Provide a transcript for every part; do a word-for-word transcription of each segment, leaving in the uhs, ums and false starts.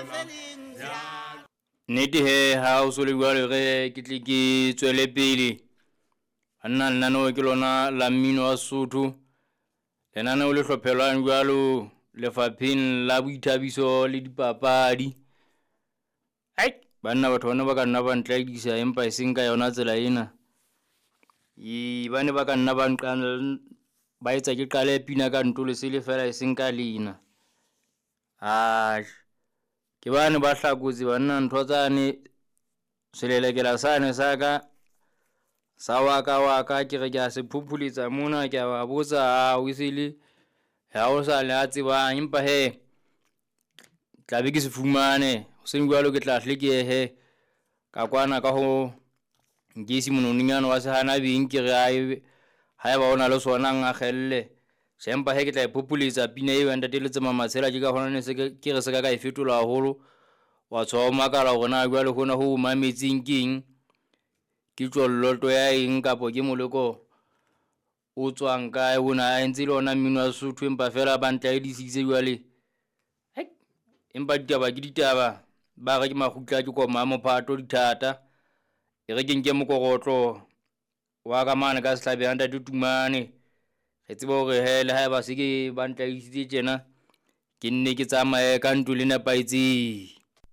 Neti he ha o sole bua le re ke tle ke tswele pele anna nna no ke lona la mmino wa Sotho lenana o le hlophelwang jwalo lefapheng la boithabiso le dipapadi. Ai banna batho bana ba ka nna ba ntlaedisa empa e seng ka yona tsela ena. E bane ba ka nna ba nqana ba etsa ke qale pina ka ntlo le sele fela e seng ka lena. Ah ke bane ba hlakotse banna ntho tsane selelekela sane saka sa waka waka ke re ke a se phuphuletsa mona ke a ba botsa ha o isele ha o sa le a tsebang empa he tla be ke se fumane o se ngwalo ke tla hle ke he ka kwana ka ho ngisi mononinyana wa sehana beng ke re hae haeba ona le sona nga khelle sempa he ke tla iphuphuletsa pina e wanda teletse mama tshela ke ka hona ne se ke re se ka ka e fetola haholo wa tswa makala gona jwale hona ho mametseng keng ke tjolloto ya eng kapo ke moleko o tswang kae bona a entse lona mmino wa Sotho empa fela ba ntlaedisitse jwale hai empa ditaba ke ditaba ba re ke makgutla ke koma mophato dithata e re ke nke mokokotlo wa ka mane ka sehlabe handa ditumane re tseba hore he le haeba se ke ba ntlaedisitse tjena ke nne ke tsamaye ka ntlo le nepaitse.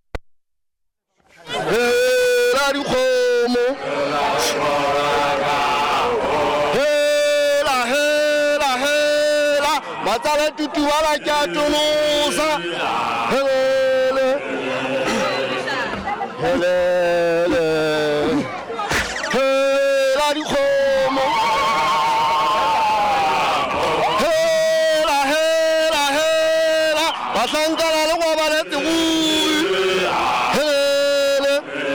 Hela dikgomo hela hela hela matsala tutuba ba ke a tonosa helele helele hela dikgomo hela hela hela bahlankana le go ba le teguri helele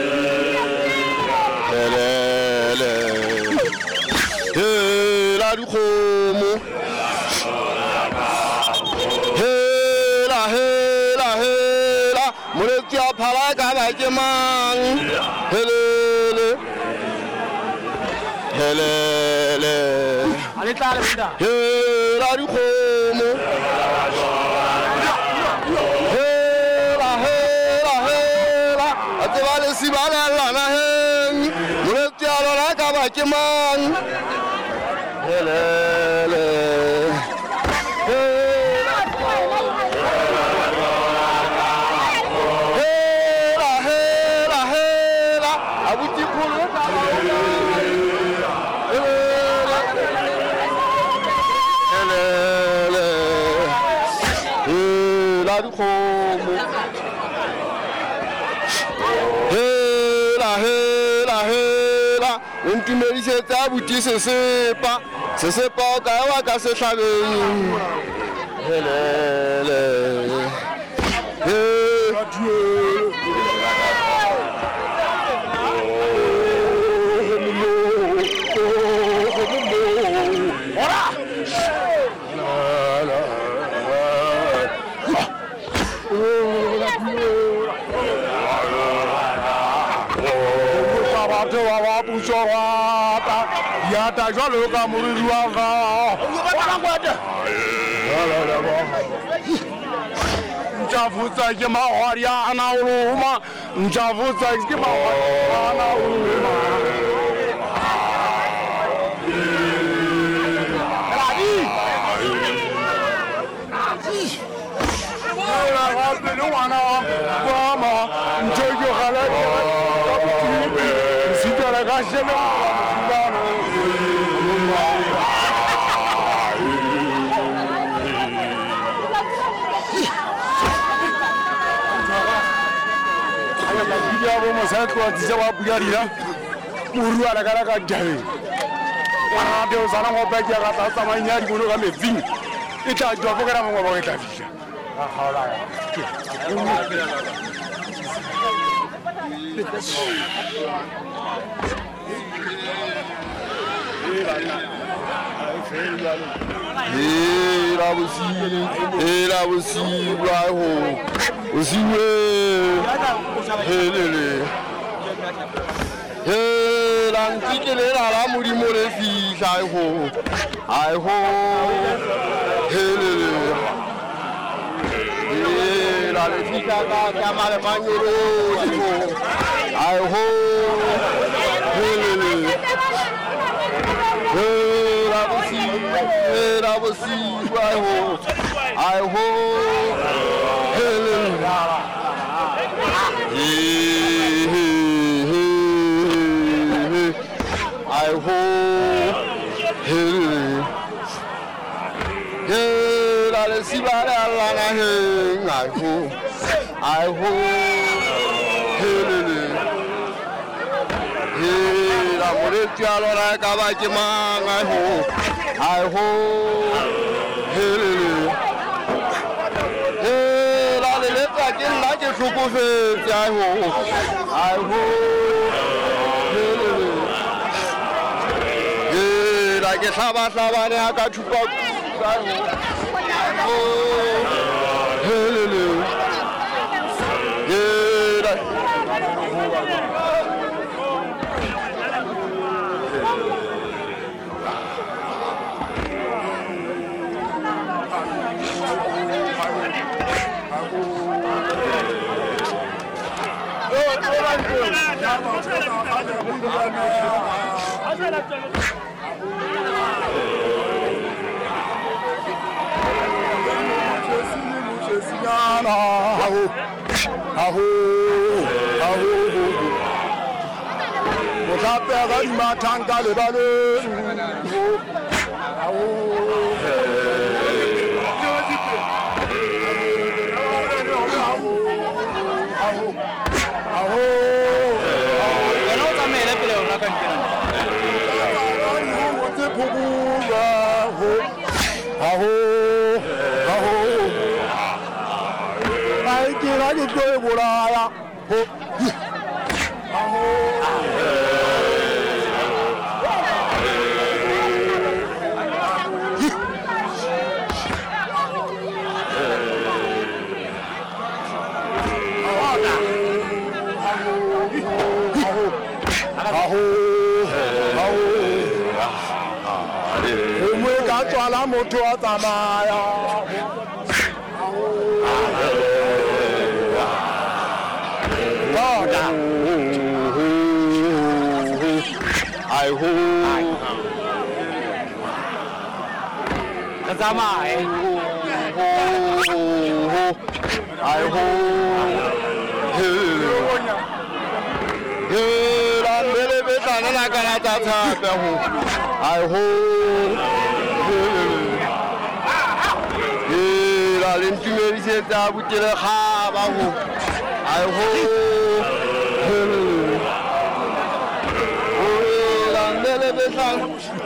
helele hela dikgomo hela hela hela moletsi a phala ka ba ke mang helele helele hela dikgomo hela hela hela a tseba le sibalelana heng moletsi a lona ka ba ke mang helele hela hela hela abuti khulu helele hela dikgomo hela hela hela ntumedisetsa abuti sesepa sesepa o ka wa ka sehlabeng helele batho ba ba puso wa ta ya ta jalo ka moriri wa ga ntjavutsa ke mahwari ana uluma ntjavutsa ke mahwari ana uluma la rabe le wana mama njojo khala sitala ka shelo aya ba dia bo mo sa tlo tsa wa bugarira muru ala kala ka dai wana de usana mo ba ke ga tsa tsamanya di bono ka meving e tla jwa bo kana mo ba ke tla fika ah hala ya Hela busi, hela busi, waho, busiwe, helele, hela nkikele la muri more fi, aiho, aiho, helele, hela la le fika ka ka mare manyoro mo ai ho helele la bosi la bosi ai ho ai ho helele ai ho helele la le sibara la la he ai ho ai ho helele he la moreti allora ka ba ke mang ai ho ai ho helele he la le le ka ke la ke tlhokofe ai ho ai ho helele he la ke hlaba hlaba ne aka thupa oh helele yeah Sinyana aho aho aho Motape ga matanga le bale aho aho aho Ano tamele pele ona kankina aho te puguga aho aho ai kira ni to bolaya ho aho aho aho umwe ka tswala motho a tsamaya Boda ai ho Kazama eh ai ho he la mele be tsana la kana tsa tsapa ho ai ho he la le ntumedise tsa butele ga ba ho ai ho la mele be tsana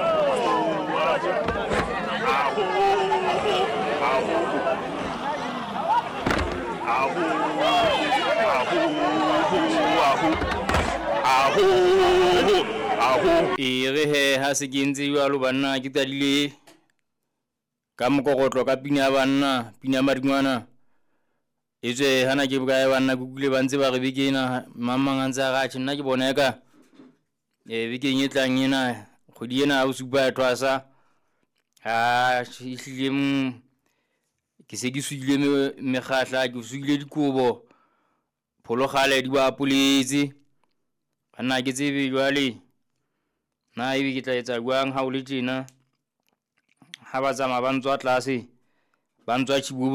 ere he ha se kentse jalo banna ke tadile ka mokokotlo ka pina ya banna pina madingwana etse hana ke bokae banna kukule ba ntse ba re bekena mamang a ntse a ga tšhenna ke bona eka e bekeng e tlang ena kgwedi ena o supa twasa ha ehlile m ke se ke suile megahla ke suile dikobo phologale di ba poletse ana ke tsebe jwale na e ke tla etsa jwang ha o le tjena ha ba tsama ba ntswa tlase ba ntswa